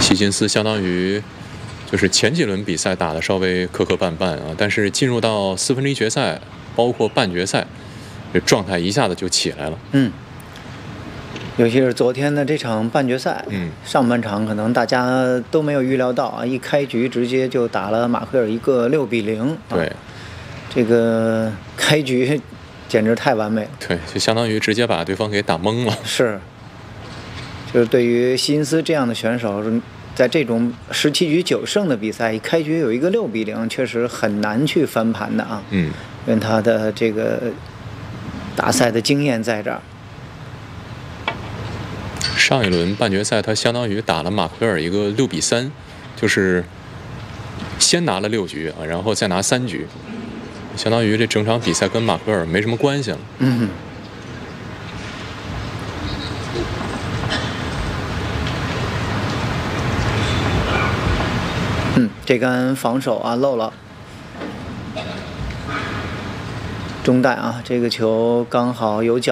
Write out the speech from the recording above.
希金斯相当于就是前几轮比赛打得稍微磕磕绊绊啊，但是进入到4分之一决赛，包括半决赛，这状态一下子就起来了。 尤其是昨天的这场半决赛，上半场可能大家都没有预料到啊，一开局直接就打了马奎尔一个6-0。 对， 这个开局简直太完美了。 对，就相当于直接把对方给打懵了。 是，就是对于希金斯这样的选手，在这种17局9胜的比赛，一开局有一个6-0，确实很难去翻盘的啊。因为他的这个大赛的经验在这儿。 上一轮半决赛，他相当于打了马奎尔一个6-3，就是先拿了6局啊，然后再拿3局，相当于这整场比赛跟马奎尔没什么关系了。 这杆防守啊漏了，中弹啊，这个球刚好有脚。